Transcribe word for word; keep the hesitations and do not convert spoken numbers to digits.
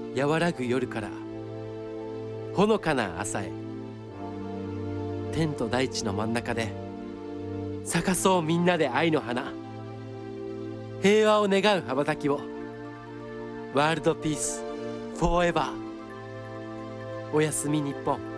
和らぐ夜からほのかな朝へ、天と大地の真ん中で咲かそうみんなで愛の花、平和を願う羽ばたきを。ワールドピースフォーエバー。おやすみ日本。